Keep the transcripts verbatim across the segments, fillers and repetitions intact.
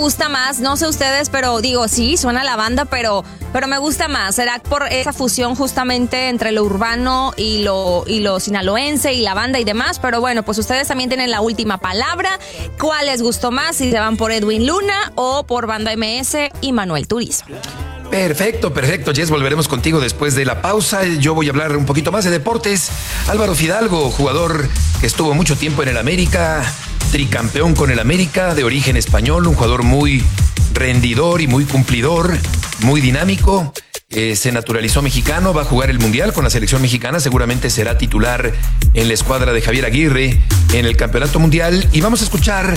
gusta más, no sé ustedes, pero digo, sí, suena la banda, pero, pero me gusta más. ¿Será por esa fusión justamente entre lo urbano y lo, y lo sinaloense y la banda y demás? Pero bueno, pues ustedes también tienen la última palabra. ¿Cuál les gustó más? Si se van por Edwin Luna o por Banda M S y Manuel Turizo. Perfecto, perfecto, Jess, volveremos contigo después de la pausa. Yo voy a hablar un poquito más de deportes. Álvaro Fidalgo, jugador que estuvo mucho tiempo en el América, tricampeón con el América, de origen español, un jugador muy rendidor y muy cumplidor, muy dinámico. Eh, se naturalizó mexicano, va a jugar el Mundial con la selección mexicana, seguramente será titular en la escuadra de Javier Aguirre en el Campeonato Mundial. Y vamos a escuchar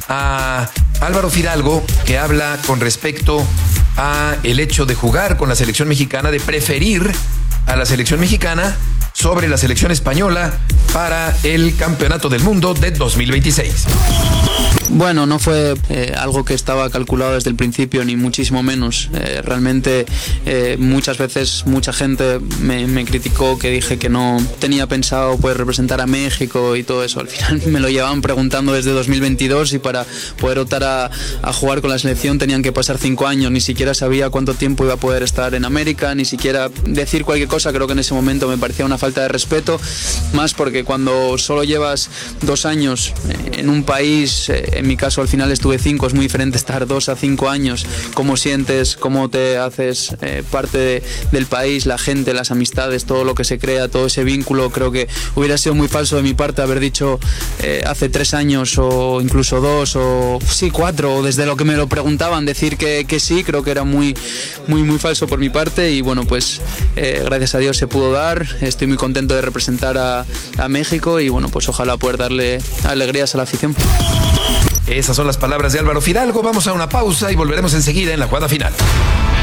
a Álvaro Fidalgo, que habla con respecto a el hecho de jugar con la selección mexicana, de preferir a la selección mexicana sobre la selección española para el Campeonato del Mundo de dos mil veintiséis. Bueno, no fue eh, algo que estaba calculado desde el principio, ni muchísimo menos. Eh, realmente eh, muchas veces mucha gente me, me criticó que dije que no tenía pensado poder representar a México y todo eso. Al final me lo llevaban preguntando desde dos mil veintidós y para poder optar a, a jugar con la selección tenían que pasar cinco años. Ni siquiera sabía cuánto tiempo iba a poder estar en América, ni siquiera decir cualquier cosa. Creo que en ese momento me parecía una falta de respeto, más porque cuando solo llevas dos años en un país, en mi caso al final estuve cinco, es muy diferente estar dos a cinco años, cómo sientes, cómo te haces eh, parte de, del país, la gente, las amistades, todo lo que se crea, todo ese vínculo. Creo que hubiera sido muy falso de mi parte haber dicho eh, hace tres años o incluso dos o sí cuatro, o desde lo que me lo preguntaban decir que, que sí. Creo que era muy muy muy falso por mi parte y bueno, pues eh, gracias a Dios se pudo dar. Estoy muy contento de representar a, a México y bueno, pues ojalá poder darle alegrías a la afición. Esas son las palabras de Álvaro Fidalgo. Vamos a una pausa y volveremos enseguida en la jugada final.